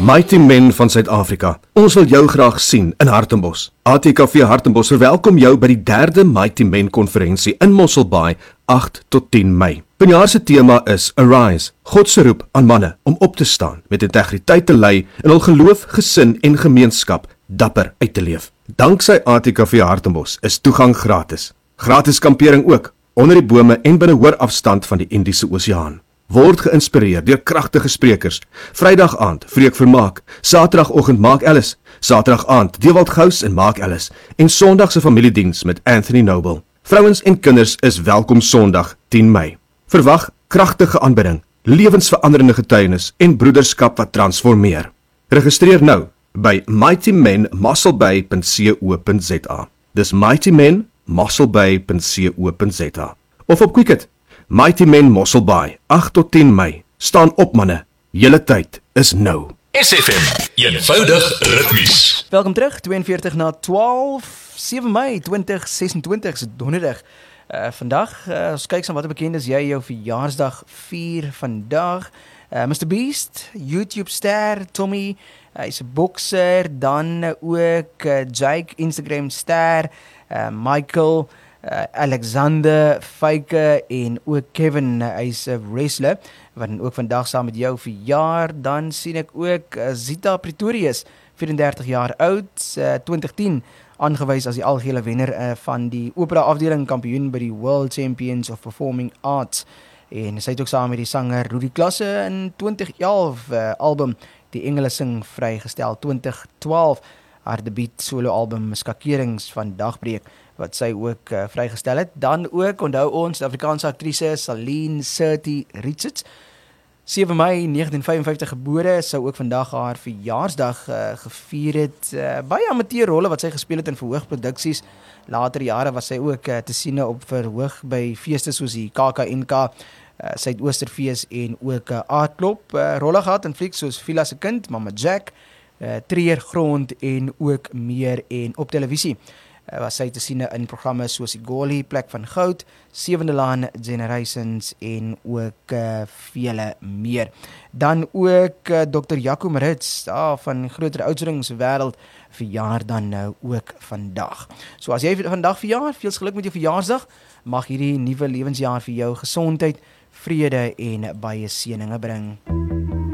Mighty Men van Suid-Afrika. Ons wil jou graag sien in Hartenbos. ATKV Hartenbos verwelkom jou by die 3de Mighty Men konferensie in Mosselbaai, 8 tot 10 Mei. Vanjaar se tema is Arise, God se roep aan manne om op te staan, met integriteit te lei en hul geloof, gesin en gemeenskap dapper uit te leef. Danksy ATKV Hartenbos is toegang gratis. Gratis kampering ook, onder die bome en binne hoorafstand van die Indiese Oseaan. Word geïnspireer deur kragtige sprekers. Vrydag aand Freek Vermaak, Saterdagoggend Mark Ellis, Saterdag aand Dewald Gous en Mark Ellis en Sondag se familiediens met Anthony Noble. Vrouens en kinders is welkom Sondag 10 Mei. Verwag kragtige aanbidding, lewensveranderende getuienis en broederskap wat transformeer. Registreer nou by mightymenmosselbay.co.za. Dis mightymenmosselbay.co.za of op Quicket. Mighty Men Mosselbaai, 8 tot 10 Mei. Staan op manne, julle tyd is nou. SFM, eenvoudig ritmies. Welkom terug, 42 na 12, 7 Mei 2026, is donderdag. Vandag, ons kyk aan wat bekend is, jy jou verjaarsdag vier vandag. Mr. Beast, YouTube ster, Tommy, hy's 'n bokser, dan ook Jake, Instagram ster, Michael, Alexander, Feike en ook Kevin, hy's 'n wrestler, wat ook vandag saam met jou verjaar. Dan sien ek ook Zita Pretorius, 34 jaar oud, 2010, aangewys as die algehele wenner van die opera afdeling, kampioen by die World Champions of Performing Arts. En sy het ook saam met die sanger Rudy Klasse in 2011 album Die Engele Sing vrygestel. 2012 haar debuut solo album Skakerings van Dagbreek, wat sy ook vrygestel het. Dan ook onthou ons, die Afrikaanse aktrise Saline Surti Richards, 7 Mei 1955 gebore, sou ook vandag haar verjaarsdag gevier het. Baie amateurrolle wat sy gespeel het in verhoogproduksies. Later jare was sy ook te sien op verhoog by feeste soos die KAKNK, Suidoosterfees en ook Aardklop. Rolle gehad in flieks soos Villa se Kind, Mama Jack, Treurgrond en ook meer. En op televisie was sy te sien in programme soos die Goli, Plek van Goud, Sewende Laan, Generations en ook vele meer. Dan ook Dr. Jaco Marits van Groter Oudtshoorns wêreld verjaar dan nou ook vandag. So as jy vandag verjaar, veel geluk met jou verjaarsdag. Mag hierdie nuwe lewensjaar vir jou gesondheid, vrede en baie seëninge bring.